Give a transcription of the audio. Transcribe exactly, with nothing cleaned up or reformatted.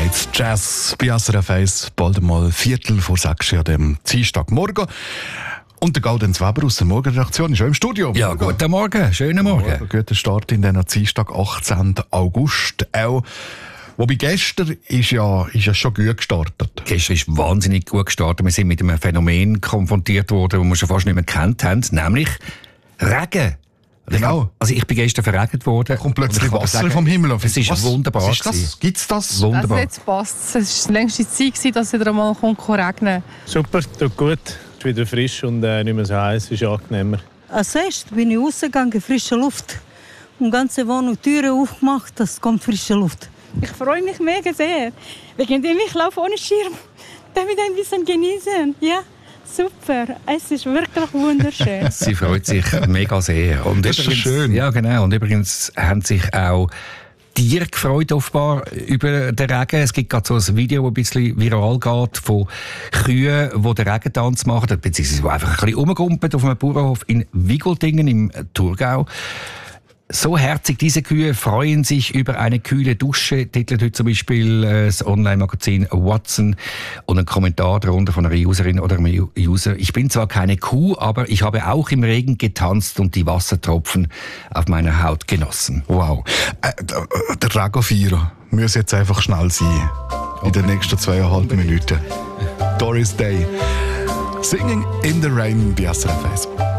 Late Jazz bei S R F eins, bald einmal Viertel vor sechs an dem Dienstagmorgen. Und der Gaudenz Weber aus der Morgenredaktion ist auch im Studio. Ja, guten Morgen, schönen Morgen. Morgen. Guter Start in den Dienstag, achtzehnten August. Auch Wobei gestern ist ja, ist ja schon gut gestartet. Gestern ist wahnsinnig gut gestartet. Wir sind mit einem Phänomen konfrontiert worden, das wir schon fast nicht mehr gekannt haben, nämlich Regen. Genau. Also ich bin gestern verregnet worden. Kommt plötzlich Wasser sagen, vom Himmel auf. Es ist was, wunderbar. Was ist das? Gibt es das? Wunderbar. Also jetzt passt es. Es war die längste Zeit, dass es wieder einmal regnen kann. Super, tut gut. Es ist wieder frisch und äh, nicht mehr so heiß. Es ist angenehmer. Als erstes bin ich rausgegangen, frische Luft. Und die ganze Wohnung Türen aufgemacht, es kommt frische Luft. Ich freue mich mega sehr. Wegen dem ich laufe ohne Schirm. Darf ich ein bisschen genießen? Ja, super. Es ist wirklich wunderschön. Sie freut sich mega sehr. Und das ist schön. Ja, genau. Und übrigens haben sich auch Tiere gefreut offenbar über den Regen. Es gibt gerade so ein Video, das ein bisschen viral geht, von Kühen, die den Regentanz machen, beziehungsweise die einfach ein bisschen rumgumpeln auf einem Bauernhof in Wigoldingen im Thurgau. So herzig, diese Kühe freuen sich über eine kühle Dusche, titelt heute zum Beispiel das Online-Magazin Watson und ein Kommentar darunter von einer Userin oder einem User. Ich bin zwar keine Kuh, aber ich habe auch im Regen getanzt und die Wassertropfen auf meiner Haut genossen. Wow. Äh, der Regenfeier muss jetzt einfach schnell sein. In den nächsten zweieinhalb Minuten. Doris Day. Singing in the Rain bei S R F eins.